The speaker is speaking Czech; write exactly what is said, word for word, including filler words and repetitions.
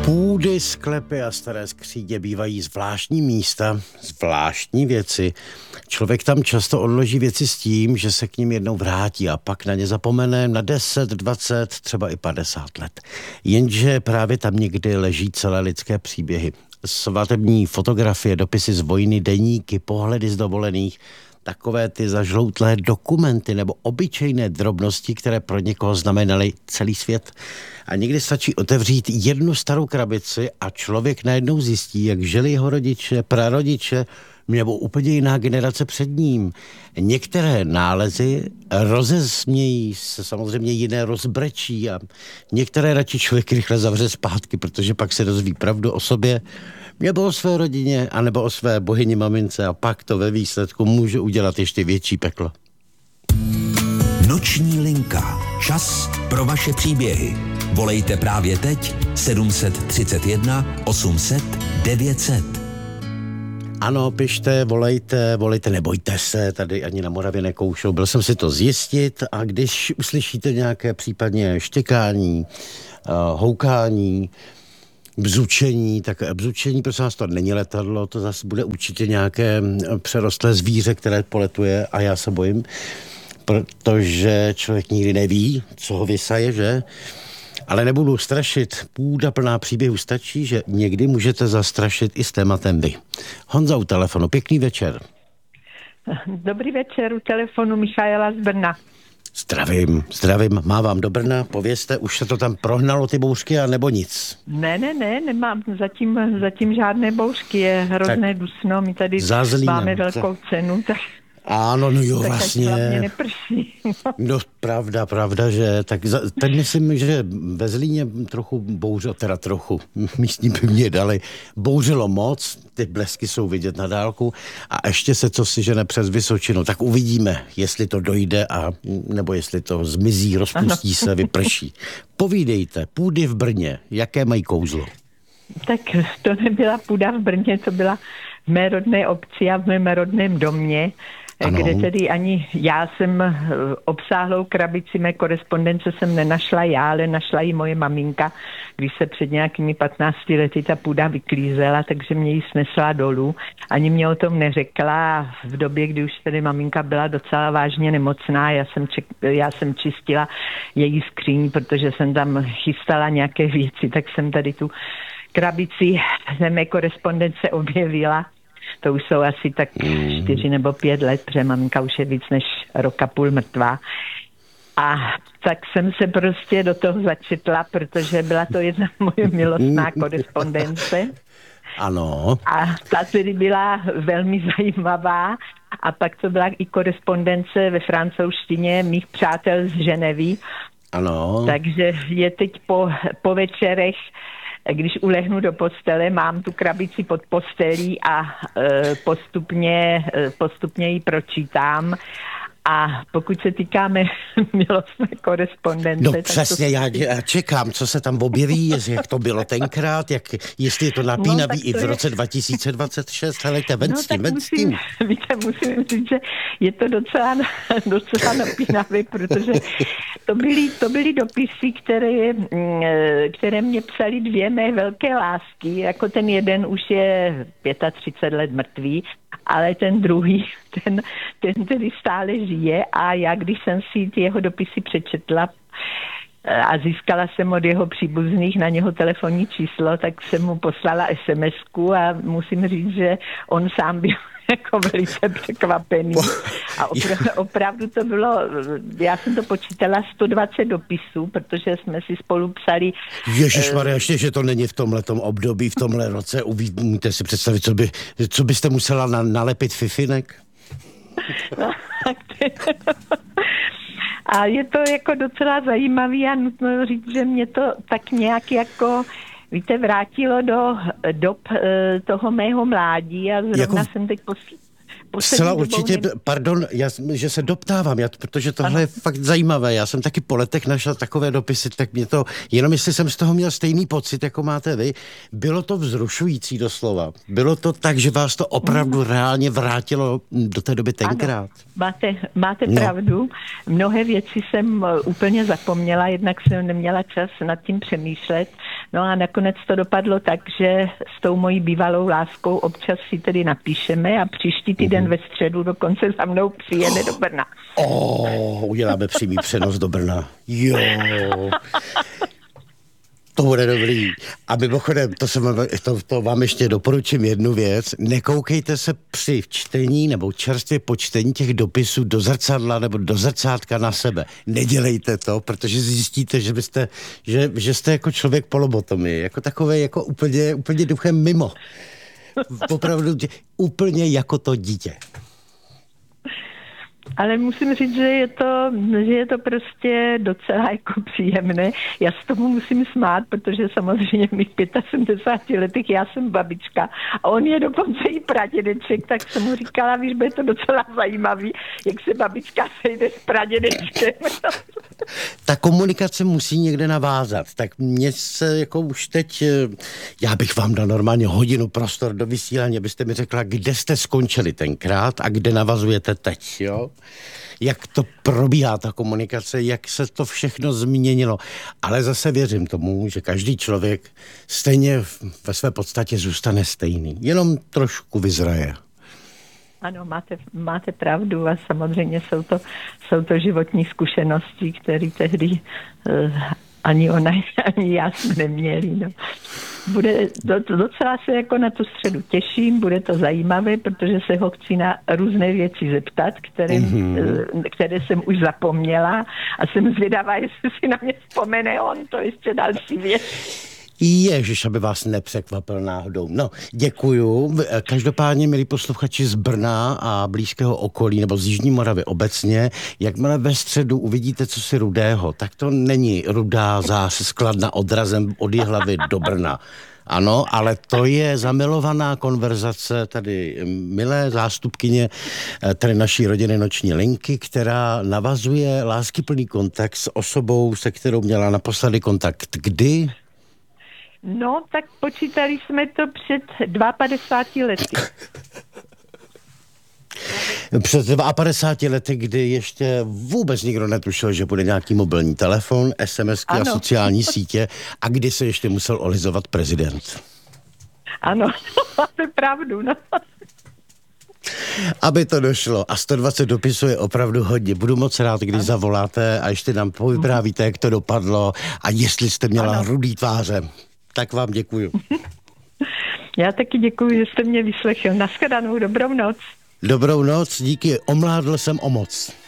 Půdy, sklepy a staré skříně bývají zvláštní místa, zvláštní věci. Člověk tam často odloží věci s tím, že se k ním jednou vrátí a pak na ně zapomene na deset, dvacet, třeba i padesát let. Jenže právě tam někdy leží celé lidské příběhy. Svatební fotografie, dopisy z vojny, deníky, pohledy z dovolených, takové ty zažloutlé dokumenty nebo obyčejné drobnosti, které pro někoho znamenaly celý svět. A někdy stačí otevřít jednu starou krabici a člověk najednou zjistí, jak žili jeho rodiče, prarodiče nebo úplně jiná generace před ním. Některé nálezy rozesmějí se, samozřejmě jiné rozbrečí a některé radši člověk rychle zavře zpátky, protože pak se dozví pravdu o sobě nebo o své rodině, anebo o své bohyni mamince a pak to ve výsledku může udělat ještě větší peklo. Noční linka. Čas pro vaše příběhy. Volejte právě teď sedm set třicet jedna osm set devět set. Ano, pište, volejte, volejte, nebojte se, tady ani na Moravě nekoušou. Byl jsem si to zjistit a když uslyšíte nějaké případně štěkání, uh, houkání, bzučení, tak bzučení, prosím vás, to není letadlo, to zase bude určitě nějaké přerostlé zvíře, které poletuje a já se bojím, protože člověk nikdy neví, co ho vysaje, že? Ale nebudu strašit, půda plná příběhů stačí, že někdy můžete zastrašit i s tématem vy. Honza u telefonu, pěkný večer. Dobrý večer, u telefonu Michaela z Brna. Zdravím, zdravím, mávám do Brna, povězte, už se to tam prohnalo ty bouřky, a nebo nic? Ne, ne, ne, nemám zatím, zatím žádné bouřky, je hrozné tak dusno, my tady Zázlínem, máme velkou za... cenu, tak... Ano, no jo, tak vlastně. Tak neprší. No, pravda, pravda, že tak za, teď myslím, že ve Zlíně trochu bouřilo, teda trochu, místní by mě dali, bouřilo moc, ty blesky jsou vidět na dálku a ještě se co si žene přes Vysočinu, tak uvidíme, jestli to dojde a nebo jestli to zmizí, rozpustí ano. se, vyprší. Povídejte, půdy v Brně, jaké mají kouzlo? Tak to nebyla půda v Brně, to byla v mé rodné obci a v mém rodném domě, ano. Kde tedy ani já jsem obsáhlou krabici mé korespondence jsem nenašla já, ale našla ji moje maminka, když se před nějakými patnácti lety ta půda vyklízela, takže mě ji snesla dolů. Ani mě o tom neřekla v době, kdy už tedy maminka byla docela vážně nemocná, já jsem, ček, já jsem čistila její skříň, protože jsem tam chystala nějaké věci, tak jsem tady tu krabici ze mé korespondence objevila. To už jsou asi tak čtyři nebo pět let, protože maminka už je víc než rok a půl mrtvá. A tak jsem se prostě do toho začetla, protože byla to jedna moje milostná korespondence. Ano. A ta tedy byla velmi zajímavá. A pak to byla i korespondence ve francouzštině mých přátel z Ženevy. Ano. Takže je teď po, po večerech, když ulehnu do postele, mám tu krabici pod postelí a e, postupně, e, postupně ji pročítám. A pokud se týká mé milostné korespondence... No přesně, to... já, já čekám, co se tam objeví, jak to bylo tenkrát, jak, jestli je to napínavý no, i v roce je... dva tisíce dvacet šest, helejte, ven s tím, ven s tím. Víte, musím říct, že je to docela, docela napínavé, protože to byly, to byly dopisy, které, které mě psali dvě mé velké lásky, jako ten jeden už je třicet pět let mrtvý, ale ten druhý, ten, ten tedy stále žije a já, když jsem si ty jeho dopisy přečetla a získala jsem od jeho příbuzných na něho telefonní číslo, tak jsem mu poslala SMSku a musím říct, že on sám byl jako velice překvapený. A opra- opravdu to bylo, já jsem to počítala sto dvacet dopisů, protože jsme si spolu psali... Ježišmarja, ještě, že to není v tomhletom období, v tomhle roce, umíte si představit, co, by, co byste musela na, nalepit fifinek? No, tak a je to jako docela zajímavý a nutno říct, že mě to tak nějak jako... Víte, vrátilo do dob e, toho mého mládí a zrovna jako... jsem teď posl- Zcela určitě, ne... pardon, já, že se doptávám, já, protože tohle ano. je fakt zajímavé. Já jsem taky po letech našel takové dopisy, tak mě to, jenom jestli jsem z toho měl stejný pocit, jako máte vy, bylo to vzrušující doslova. Bylo to tak, že vás to opravdu mm. reálně vrátilo do té doby tenkrát. Ano, máte, máte no. pravdu. Mnohé věci jsem úplně zapomněla, jednak jsem neměla čas nad tím přemýšlet. No a nakonec to dopadlo tak, že s tou mojí bývalou láskou občas si tedy napíšeme a příští týden mm-hmm. ve středu dokonce za mnou přijede oh. do Brna. Oh, uděláme přímý přenos do Brna. Jo. To bude dobrý. A mimochodem, to, jsem, to, to vám ještě doporučím jednu věc. Nekoukejte se při čtení nebo čerstvě po čtení těch dopisů do zrcadla nebo do zrcátka na sebe. Nedělejte to, protože zjistíte, že byste, že, že jste jako člověk po lobotomii. Jako takové, jako úplně, úplně duchem mimo. Opravdu úplně jako to dítě. Ale musím říct, že je to, že je to prostě docela jako příjemné. Já se tomu musím smát, protože samozřejmě v mých sedmdesáti pěti letech já jsem babička a on je dokonce i pradědeček, tak jsem mu říkala, víš, bude to docela zajímavý, jak se babička sejde s pradědečkem. Ta komunikace musí někde navázat. Tak mě se jako už teď, já bych vám dal normálně hodinu prostor do vysílání, abyste mi řekla, kde jste skončili tenkrát a kde navazujete teď, jo? Jak to probíhá ta komunikace, jak se to všechno změnilo. Ale zase věřím tomu, že každý člověk stejně ve své podstatě zůstane stejný. Jenom trošku vyzraje. Ano, máte, máte pravdu a samozřejmě jsou to, jsou to životní zkušenosti, které tehdy uh, ani ona, ani já jsme neměli. No. Bude, docela se jako na tu středu těším, bude to zajímavé, protože se ho chci na různé věci zeptat, které, mm-hmm. které jsem už zapomněla a jsem zvědavá, jestli si na mě vzpomene on, to ještě další věc. Ježiš, aby vás nepřekvapil náhodou. No, děkuju. Každopádně, milí posluchači z Brna a blízkého okolí, nebo z Jižní Moravy obecně, jakmile ve středu uvidíte cosi rudého, tak to není rudá zář z Kladna odrazem od Jihlavy do Brna. Ano, ale to je zamilovaná konverzace tady milé zástupkyně tady naší rodiny Noční linky, která navazuje láskyplný kontakt s osobou, se kterou měla naposledy kontakt. Kdy? No, tak počítali jsme to před padesátmi dvěma lety. Před padesáti lety, kdy ještě vůbec nikdo netušil, že bude nějaký mobilní telefon, SMSky a sociální sítě a kdy se ještě musel olizovat prezident. Ano, máte pravdu, no. Aby to došlo. A sto dvacet dopisů je opravdu hodně. Budu moc rád, když zavoláte a ještě nám povyprávíte, jak to dopadlo a jestli jste měla ano. rudý tváře. Tak vám děkuju. Já taky děkuji, že jste mě vyslechl. Nashledanou, dobrou noc. Dobrou noc, díky. Omládl jsem o moc.